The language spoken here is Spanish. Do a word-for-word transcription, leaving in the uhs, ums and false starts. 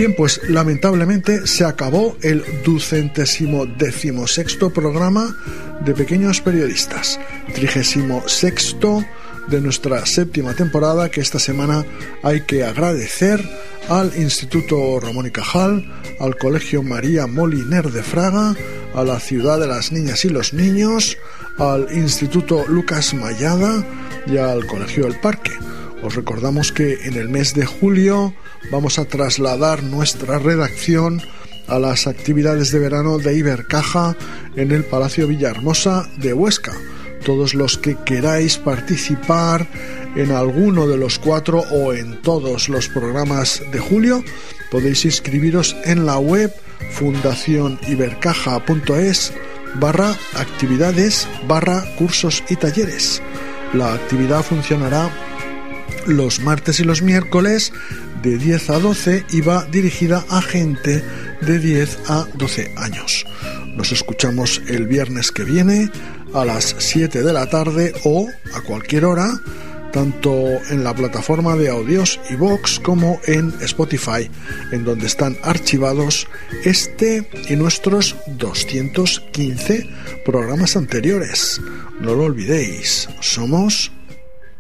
Bien, pues lamentablemente se acabó el ducentésimo decimosexto programa de Pequeños Periodistas, trigésimo sexto de nuestra séptima temporada, que esta semana hay que agradecer al Instituto Ramón y Cajal, al Colegio María Moliner de Fraga, a la Ciudad de las Niñas y los Niños, al Instituto Lucas Mayada y al Colegio El Parque. Os recordamos que en el mes de julio vamos a trasladar nuestra redacción a las actividades de verano de Ibercaja en el Palacio Villahermosa de Huesca. Todos los que queráis participar en alguno de los cuatro o en todos los programas de julio, podéis inscribiros en la web fundacionibercaja.es barra actividades barra cursos y talleres. La actividad funcionará los martes y los miércoles de diez a doce y va dirigida a gente de diez a doce años. Nos escuchamos el viernes que viene a las siete de la tarde o a cualquier hora, tanto en la plataforma de audios iVoox como en Spotify, en donde están archivados este y nuestros doscientos quince programas anteriores. No lo olvidéis, somos